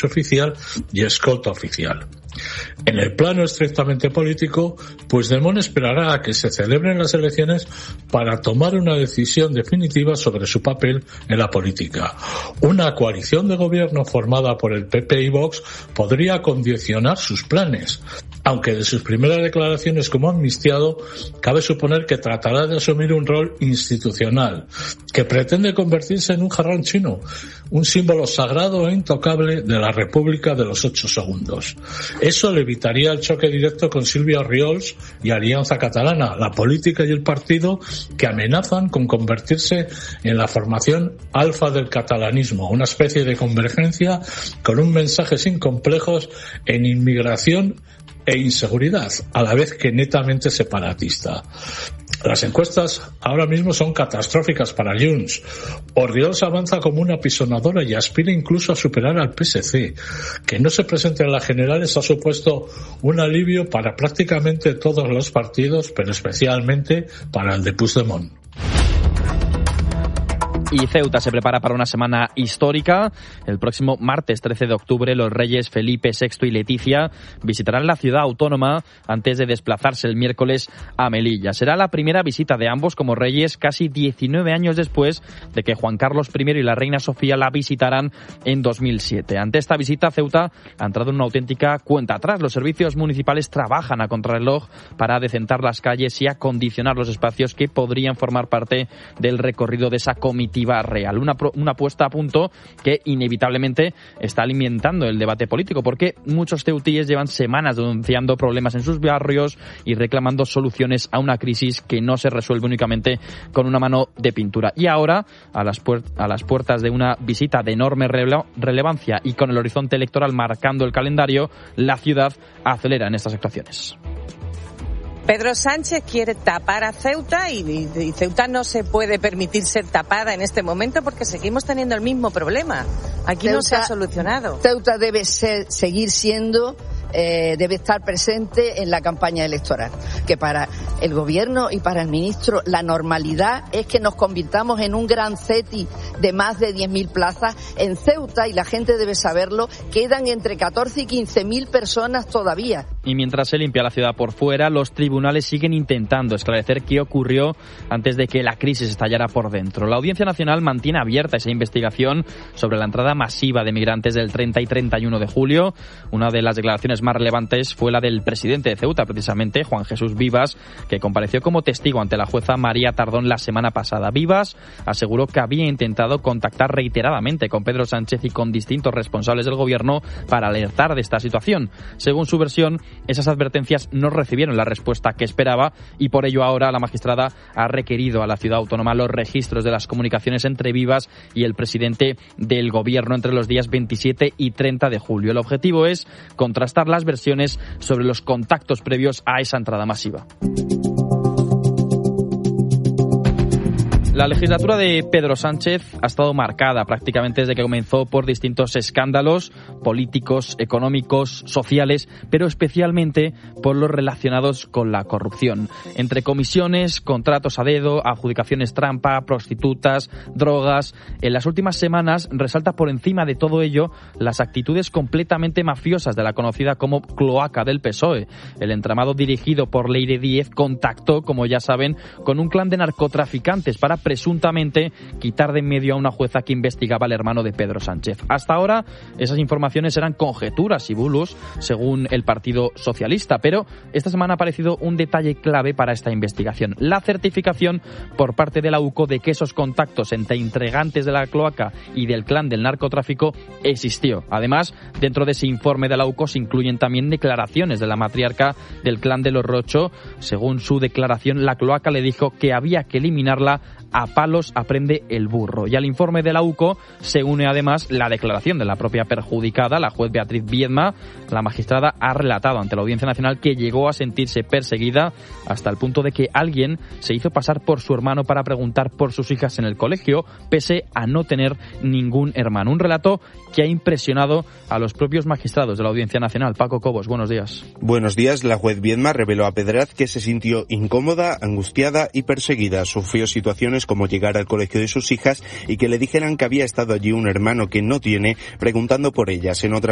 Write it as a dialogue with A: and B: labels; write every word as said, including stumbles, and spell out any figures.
A: coche oficial y escolta oficial. En el plano estrictamente político, Puigdemont esperará a que se celebren las elecciones para tomar una decisión definitiva sobre su papel en la política. Una coalición de gobierno formada por el P P y Vox podría condicionar sus planes, aunque de sus primeras declaraciones como amnistiado cabe suponer que tratará de asumir un rol institucional, que pretende convertirse en un jarrón chino, un símbolo sagrado e intocable de la República de los ocho segundos. Eso le evitaría el choque directo con Sílvia Orriols y Alianza Catalana, la política y el partido que amenazan con convertirse en la formación alfa del catalanismo, una especie de convergencia con un mensaje sin complejos en inmigración e inseguridad, a la vez que netamente separatista. Las encuestas ahora mismo son catastróficas para Junts. Orriols avanza como una pisonadora y aspira incluso a superar al P S C. Que no se presente en las generales ha supuesto un alivio para prácticamente todos los partidos, pero especialmente para el de Puigdemont.
B: Y Ceuta se prepara para una semana histórica. El próximo martes trece de octubre los reyes Felipe sexto y Leticia visitarán la ciudad autónoma antes de desplazarse el miércoles a Melilla. Será la primera visita de ambos como reyes casi diecinueve años después de que Juan Carlos primero y la reina Sofía la visitaran en dos mil siete. Ante esta visita, Ceuta ha entrado en una auténtica cuenta atrás. Los servicios municipales trabajan a contrarreloj para adecentar las calles y acondicionar los espacios que podrían formar parte del recorrido de esa comitiva real. Una, una puesta a punto que inevitablemente está alimentando el debate político, porque muchos ceutíes llevan semanas denunciando problemas en sus barrios y reclamando soluciones a una crisis que no se resuelve únicamente con una mano de pintura. Y ahora, a las, puert- a las puertas de una visita de enorme rele- relevancia y con el horizonte electoral marcando el calendario, la ciudad acelera en estas actuaciones.
C: Pedro Sánchez quiere tapar a Ceuta y, y, y Ceuta no se puede permitir ser tapada en este momento porque seguimos teniendo el mismo problema. Aquí Ceuta, no se ha solucionado.
D: Ceuta debe ser, seguir siendo, eh, debe estar presente en la campaña electoral. Que para el gobierno y para el ministro la normalidad es que nos convirtamos en un gran CETI de más de diez mil plazas. En Ceuta, y la gente debe saberlo, quedan entre catorce y quince mil personas todavía.
B: Y mientras se limpia la ciudad por fuera, los tribunales siguen intentando esclarecer qué ocurrió antes de que la crisis estallara por dentro. La Audiencia Nacional mantiene abierta esa investigación sobre la entrada masiva de migrantes del treinta y treinta y uno de julio. Una de las declaraciones más relevantes fue la del presidente de Ceuta, precisamente, Juan Jesús Vivas, que compareció como testigo ante la jueza María Tardón la semana pasada. Vivas aseguró que había intentado contactar reiteradamente con Pedro Sánchez y con distintos responsables del gobierno para alertar de esta situación. Según su versión, esas advertencias no recibieron la respuesta que esperaba y por ello ahora la magistrada ha requerido a la ciudad autónoma los registros de las comunicaciones entre Vivas y el presidente del gobierno entre los días veintisiete y treinta de julio. El objetivo es contrastar las versiones sobre los contactos previos a esa entrada masiva. La legislatura de Pedro Sánchez ha estado marcada prácticamente desde que comenzó por distintos escándalos políticos, económicos, sociales, pero especialmente por los relacionados con la corrupción. Entre comisiones, contratos a dedo, adjudicaciones trampa, prostitutas, drogas. En las últimas semanas resalta por encima de todo ello las actitudes completamente mafiosas de la conocida como cloaca del P S O E. El entramado dirigido por Leire Díez contactó, como ya saben, con un clan de narcotraficantes para presuntamente quitar de en medio a una jueza que investigaba al hermano de Pedro Sánchez. Hasta ahora, esas informaciones eran conjeturas y bulos, según el Partido Socialista, pero esta semana ha aparecido un detalle clave para esta investigación: la certificación por parte de la U C O de que esos contactos entre integrantes de la cloaca y del clan del narcotráfico existió. Además, dentro de ese informe de la U C O se incluyen también declaraciones de la matriarca del clan de los Rocho. Según su declaración, la cloaca le dijo que había que eliminarla. A palos aprende el burro. Y al informe de la U C O se une además la declaración de la propia perjudicada, la juez Beatriz Viedma. La magistrada ha relatado ante la Audiencia Nacional que llegó a sentirse perseguida hasta el punto de que alguien se hizo pasar por su hermano para preguntar por sus hijas en el colegio, pese a no tener ningún hermano. Un relato que ha impresionado a los propios magistrados de la Audiencia Nacional. Paco Cobos, buenos días.
E: Buenos días. La juez Viedma reveló a Pedraz que se sintió incómoda, angustiada y perseguida. Sufrió situaciones como llegar al colegio de sus hijas y que le dijeran que había estado allí un hermano que no tiene, preguntando por ellas. En otra